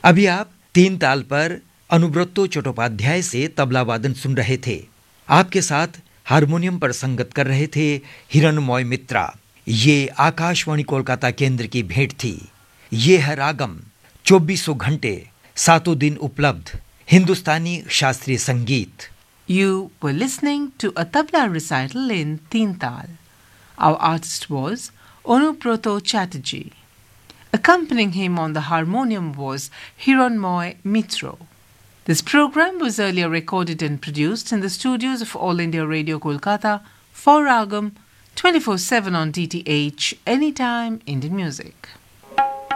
अभी आप तीन ताल पर अनुब्रतो चट्टोपाध्याय से तबला वादन सुन रहे थे। आपके साथ हारमोनियम पर संगत कर रहे थे हिरणमय मित्रा। ये आकाशवाणी कोलकाता केंद्र की भेंट थी। ये है रागम, 24 घंटे 7 दिन उपलब्ध हिंदुस्तानी शास्त्रीय संगीत। You were listening to a tabla recital in Teen Tal. Our artist was Anubrata Chatterjee. Accompanying him on the harmonium was Hiranmoy Mitra. This program was earlier recorded and produced in the studios of All India Radio Kolkata for Ragam 24/7 on DTH, anytime Indian music.